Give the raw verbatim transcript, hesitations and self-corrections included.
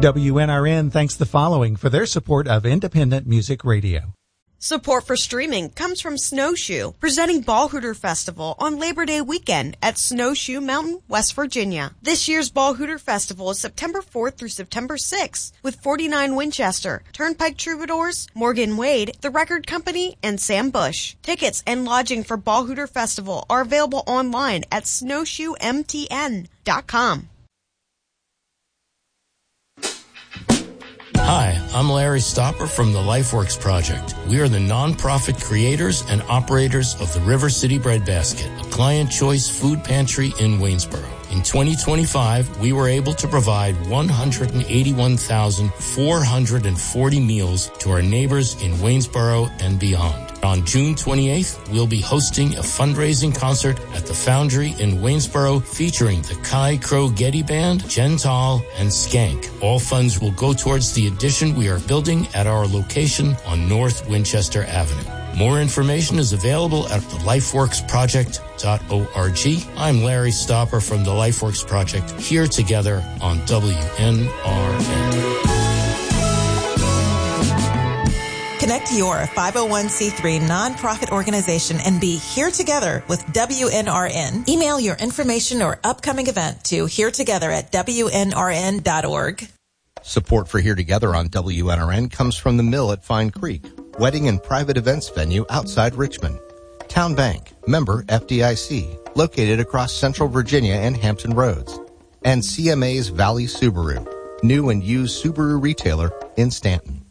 W N R N thanks the following for their support of independent music radio. Support for streaming comes from Snowshoe, presenting Ball Hooter Festival on Labor Day weekend at Snowshoe Mountain, West Virginia. This year's Ball Hooter Festival is September fourth through September sixth with forty-nine Winchester, Turnpike Troubadours, Morgan Wade, The Record Company, and Sam Bush. Tickets and lodging for Ball Hooter Festival are available online at snowshoe m t n dot com. Hi, I'm Larry Stopper from the LifeWorks Project. We are the nonprofit creators and operators of the River City Bread Basket, a client choice food pantry in Waynesboro. In twenty twenty-five, we were able to provide one hundred eighty-one thousand four hundred forty meals to our neighbors in Waynesboro and beyond. On June twenty-eighth, we'll be hosting a fundraising concert at the Foundry in Waynesboro featuring the Kai Crow Getty Band, Gental, and Skank. All funds will go towards the addition we are building at our location on North Winchester Avenue. More information is available at the lifeworks project dot org. I'm Larry Stopper from the LifeWorks Project, here together on W N R N. Connect your five oh one c three nonprofit organization and be here together with W N R N. Email your information or upcoming event to here together at w n r n dot org. Support for Here Together on W N R N comes from the Mill at Fine Creek, wedding and private events venue outside Richmond. Town Bank, member F D I C, located across Central Virginia and Hampton Roads. And C M A's Valley Subaru, new and used Subaru retailer in Stanton.